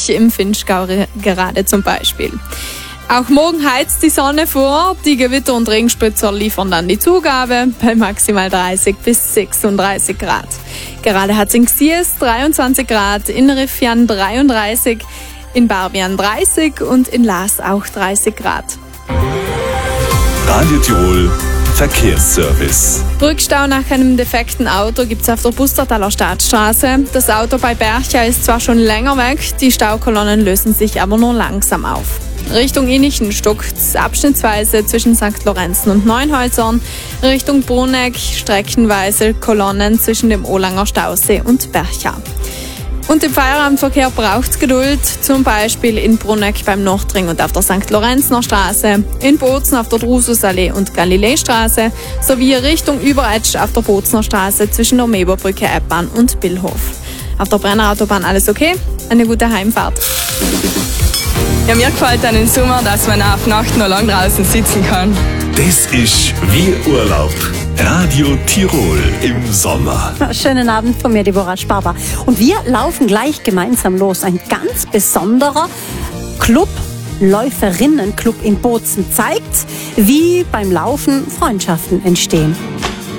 Bereich im Vinschgau gerade zum Beispiel. Auch morgen heizt die Sonne vor. Die Gewitter- und Regenspritzer liefern dann die Zugabe bei maximal 30 bis 36 Grad. Gerade hat es in Xies 23 Grad, in Riffian 33, in Barbian 30 und in Laas auch 30 Grad. Radio Tirol Verkehrsservice. Rückstau nach einem defekten Auto gibt es auf der Bustertaler Stadtstraße. Das Auto bei Bercha ist zwar schon länger weg, die Staukolonnen lösen sich aber nur langsam auf. Richtung Innichen stockt's abschnittsweise zwischen St. Lorenzen und Neunhäusern. Richtung Bruneck streckenweise Kolonnen zwischen dem Olanger Stausee und Bercha. Und im Feierabendverkehr braucht's Geduld, zum Beispiel in Bruneck beim Nordring und auf der St. Lorenzner Straße, in Bozen auf der Drususallee und Galileestraße sowie Richtung Überetsch auf der Bozner Straße zwischen der Meberbrücke, Eppbahn und Billhof. Auf der Brennerautobahn alles okay? Eine gute Heimfahrt. Ja, mir gefällt dann im Sommer, dass man auf Nacht noch lang draußen sitzen kann. Das ist wie Urlaub. Radio Tirol im Sommer. Schönen Abend von mir, Deborah Sparber. Und wir laufen gleich gemeinsam los. Ein ganz besonderer Club, Läuferinnenclub in Bozen zeigt, wie beim Laufen Freundschaften entstehen.